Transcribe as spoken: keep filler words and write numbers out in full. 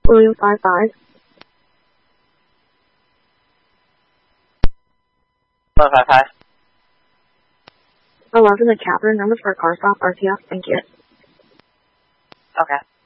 William five five. One five five. eleven, the captain, numbers for car stop, R T F, thank you. Okay.